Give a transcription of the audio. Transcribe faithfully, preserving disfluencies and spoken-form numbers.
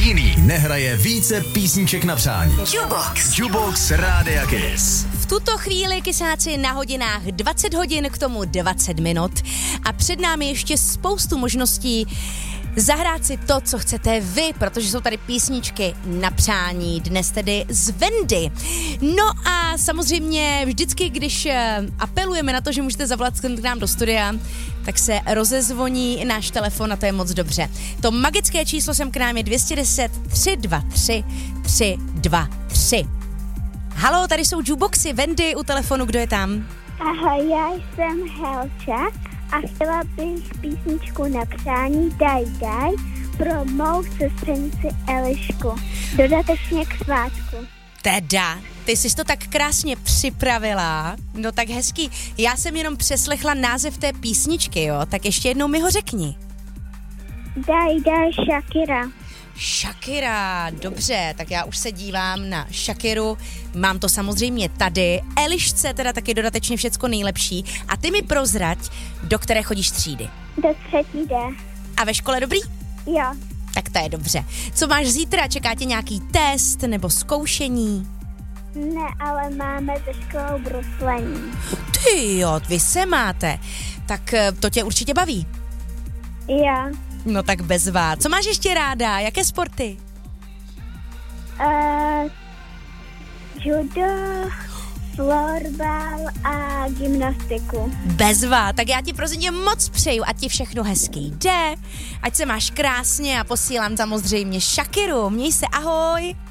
jiný nehraje více písniček na přání. Jukebox. Jukebox Rádia Kiss. V tuto chvíli kysáci na hodinách dvacet hodin, k tomu dvacet minut a před námi ještě spoustu možností zahrát si to, co chcete vy, protože jsou tady písničky na přání, dnes tedy z Wendy. No a samozřejmě vždycky, když apelujeme na to, že můžete zavolat k nám do studia, tak se rozezvoní náš telefon a to je moc dobře. To magické číslo sem k nám je dvě stě deset, tři dva tři, tři dva tři. Halo, tady jsou jukeboxy, Wendy u telefonu, kdo je tam? Ahoj, já jsem Helča a chtěla bych písničku na přání Daj Daj pro mou sestřenici Elišku. Dodatečně k svátku. Teda, ty jsi to tak krásně připravila, no tak hezký. Já jsem jenom přeslechla název té písničky, jo, tak ještě jednou mi ho řekni. Daj Daj Shakira. Shakira, dobře, tak já už se dívám na Shakiru, mám to samozřejmě tady, Elišce teda taky dodatečně všecko nejlepší a ty mi prozrať, do které chodíš třídy. Do třetí D. A ve škole dobrý? Jo. Tak to je dobře. Co máš zítra, čeká tě nějaký test nebo zkoušení? Ne, ale máme ze školou bruslení. Ty jo, vy se máte, tak to tě určitě baví. Jo. No tak bezvá. Co máš ještě ráda? Jaké sporty? Uh, judo, florbal a gymnastiku. Bezvá. Tak já ti prosím moc přeju, ať ti všechno hezký jde, ať se máš krásně a posílám samozřejmě Shakiru. Měj se, ahoj.